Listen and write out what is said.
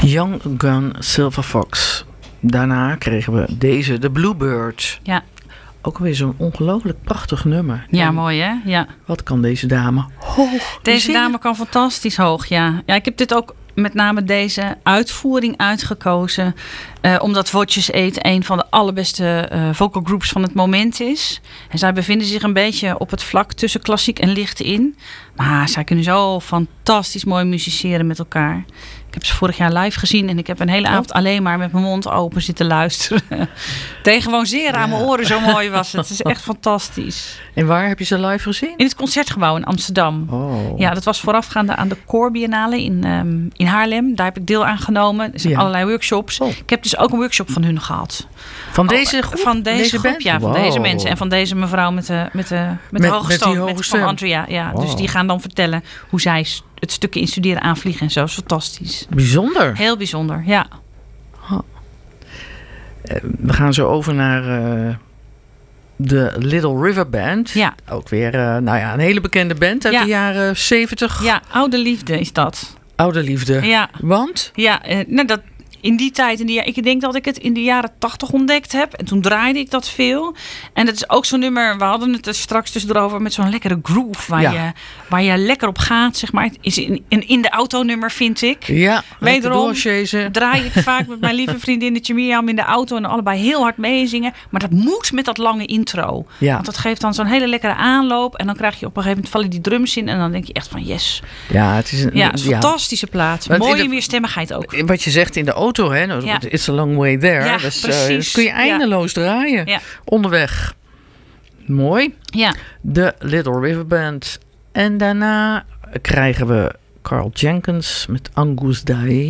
Young Gun Silver Fox. Daarna kregen we deze, de Bluebird. Ja. Ook weer zo'n ongelooflijk prachtig nummer. Ja, En mooi hè? Ja. wat kan deze dame hoog Deze zingen? dame kan fantastisch hoog, ja. Ja, ik heb dit ook met name deze uitvoering uitgekozen. Omdat Watches 8 een van de allerbeste vocal groups van het moment is. En zij bevinden zich een beetje op het vlak tussen klassiek en licht in. Maar zij kunnen zo fantastisch mooi musiceren met elkaar. Ik heb ze vorig jaar live gezien en ik heb een hele avond alleen maar met mijn mond open zitten luisteren. Tegen gewoon zeer aan mijn oren, zo mooi was het. Het is echt fantastisch. En waar heb je ze live gezien? In het Concertgebouw in Amsterdam. Oh. Ja, dat was voorafgaande aan de Core Biennale in Haarlem. Daar heb ik deel aan genomen. Er zijn allerlei workshops. Oh. Ik heb dus ook een workshop van hun gehad. Van deze groep? Van deze groep, band? ja. Van Wow. deze mensen. En van deze mevrouw met de hoge met die stoot. hoge Van stem. Andrea. Ja. Wow. Dus die gaan dan vertellen hoe zij het stukje instuderen, aanvliegen en zo. Dat is fantastisch. Bijzonder. Heel bijzonder, ja. We gaan zo over naar de Little River Band. Ja. Ook weer een hele bekende band uit de jaren 70. Ja, Oude Liefde is dat. Oude Liefde. Ja. Want? Ja, dat in die tijd, ik denk dat ik het in de jaren 80 ontdekt heb. En toen draaide ik dat veel. En dat is ook zo'n nummer, we hadden het er straks tussendoor over, met zo'n lekkere groove waar je lekker op gaat, zeg maar. Het is een in de auto nummer, vind ik. Ja, wederom doorchasen. draai ik vaak met mijn lieve vriendinnetje Mirjam in de auto en allebei heel hard meezingen. Maar dat moet met dat lange intro. Ja. Want dat geeft dan zo'n hele lekkere aanloop. En dan krijg je op een gegeven moment vallen die drums in. En dan denk je echt van yes. Ja, het is een fantastische plaat. Want Mooie weerstemmigheid ook. Wat je zegt in de auto, hè? It's a long way there. Ja, dus, precies. dat kun je eindeloos draaien. Ja. Onderweg. Mooi. Ja. De Little River Band. En daarna krijgen we Carl Jenkins met Angus Day.